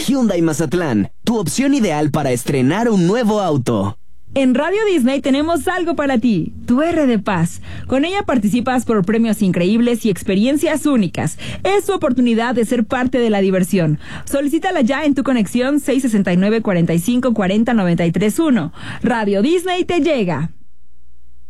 Hyundai Mazatlán, tu opción ideal para estrenar un nuevo auto. En Radio Disney tenemos algo para ti, tu R de Paz. Con ella participas por premios increíbles y experiencias únicas. Es tu oportunidad de ser parte de la diversión. Solicítala ya en tu conexión 669-4540-931. Radio Disney te llega.